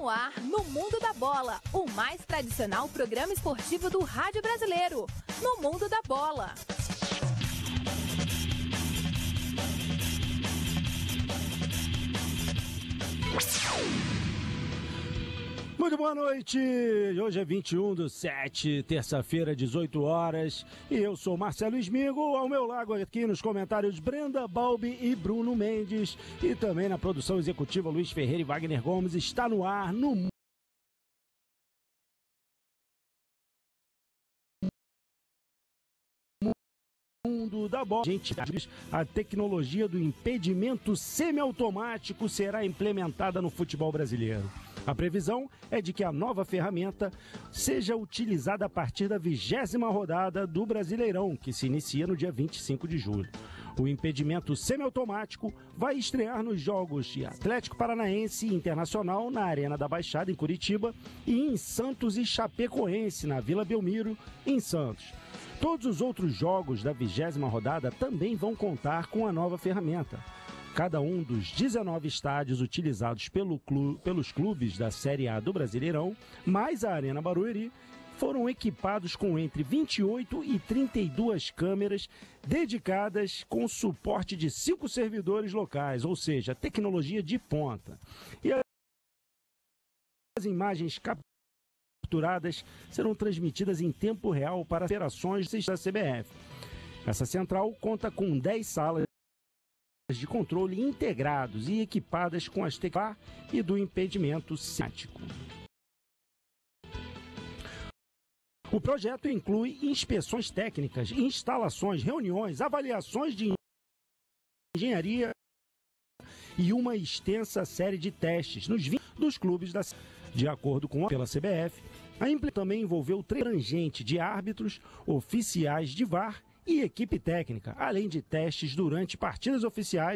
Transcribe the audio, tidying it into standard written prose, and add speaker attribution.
Speaker 1: no ar no Mundo da Bola, o mais tradicional programa esportivo do rádio brasileiro. No Mundo da Bola.
Speaker 2: Muito boa noite, hoje é 21/7, terça-feira, 18 horas, e eu sou Marcelo Smigo, ao meu lado aqui nos comentários Brenda Balbi e Bruno Mendes, e também na produção executiva Luiz Ferreira e Wagner Gomes. Está no ar no Mundo da Bola. A tecnologia do impedimento semiautomático será implementada no futebol brasileiro. A previsão é de que a nova ferramenta seja utilizada a partir da 20ª rodada do Brasileirão, que se inicia no dia 25 de julho. O impedimento semiautomático vai estrear nos jogos de Atlético Paranaense e Internacional na Arena da Baixada, em Curitiba, e em Santos e Chapecoense, na Vila Belmiro, em Santos. Todos os outros jogos da 20ª rodada também vão contar com a nova ferramenta. Cada um dos 19 estádios utilizados pelos clubes da Série A do Brasileirão, mais a Arena Barueri, foram equipados com entre 28 e 32 câmeras dedicadas com suporte de 5 servidores locais, ou seja, tecnologia de ponta. E as imagens capturadas serão transmitidas em tempo real para as operações da CBF. Essa central conta com 10 salas de controle integrados e equipadas com as tecnologias e do impedimento semiautomático. O projeto inclui inspeções técnicas, instalações, reuniões, avaliações de engenharia e uma extensa série de testes nos 20 dos clubes da cidade. De acordo com a CBF, a implementação também envolveu abrangente de árbitros, oficiais de VAR e equipe técnica, além de testes durante partidas oficiais